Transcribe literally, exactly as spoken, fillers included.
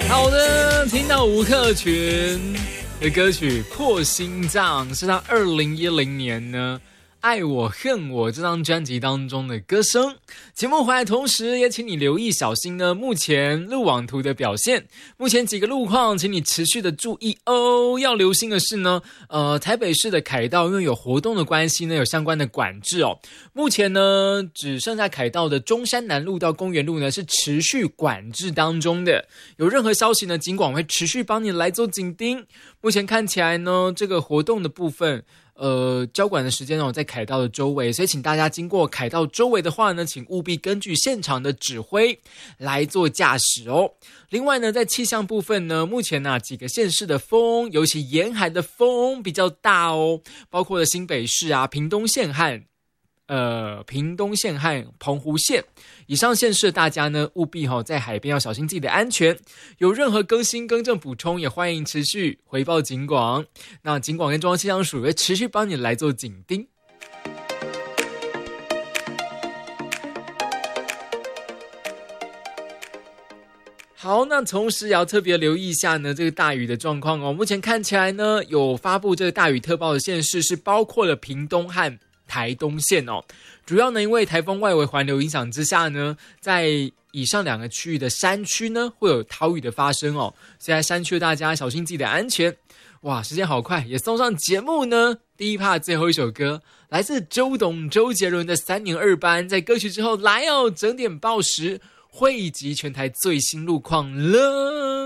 好的，听到吴克群的歌曲《破心脏》是他二零一零年呢爱我恨我这张专辑当中的歌声。节目回来同时也请你留意小心呢目前路网图的表现，目前几个路况请你持续的注意哦。要留心的是呢呃，台北市的凯道因为有活动的关系呢有相关的管制哦，目前呢只剩下凯道的中山南路到公园路呢是持续管制当中的，有任何消息呢警广会持续帮你来做紧盯。目前看起来呢这个活动的部分呃，交管的时间哦，在凯道的周围，所以请大家经过凯道周围的话呢，请务必根据现场的指挥来做驾驶哦。另外呢，在气象部分呢，目前呢、啊、几个县市的风，尤其沿海的风比较大哦，包括了新北市啊、屏东县和呃屏东县和澎湖县以上县市的大家呢，务必哈、哦、在海边要小心自己的安全。有任何更新更正补充，也欢迎持续回报警广。那警广跟中央气象署会持续帮你来做紧盯。好，那同时也要特别留意一下呢这个大雨的状况哦。目前看起来呢，有发布这个大雨特报的县市是包括了屏东和台东县哦。主要呢因为台风外围环流影响之下呢，在以上两个区域的山区呢会有豪雨的发生哦，现在山区的大家小心自己的安全。哇，时间好快，也送上节目呢第一 part 最后一首歌，来自周董周杰伦的三年二班。在歌曲之后来哦，整点报时汇集全台最新路况了。